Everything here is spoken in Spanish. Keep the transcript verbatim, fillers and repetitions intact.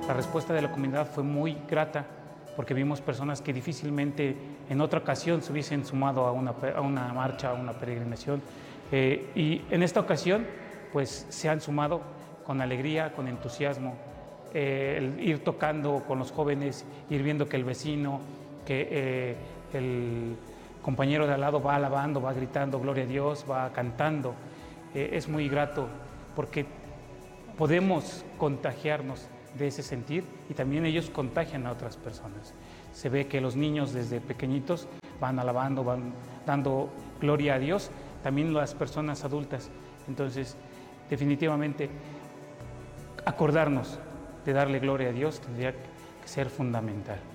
La respuesta de la comunidad fue muy grata porque vimos personas que difícilmente en otra ocasión se hubiesen sumado a una, a una marcha, a una peregrinación. Eh, y en esta ocasión, pues se han sumado con alegría, con entusiasmo, eh, el ir tocando con los jóvenes, ir viendo que el vecino, que eh, el compañero de al lado va alabando, va gritando gloria a Dios, va cantando. Eh, es muy grato porque podemos contagiarnos de ese sentir y también ellos contagian a otras personas. Se ve que los niños desde pequeñitos van alabando, van dando gloria a Dios, también las personas adultas. Entonces, definitivamente, acordarnos de darle gloria a Dios tendría que ser fundamental.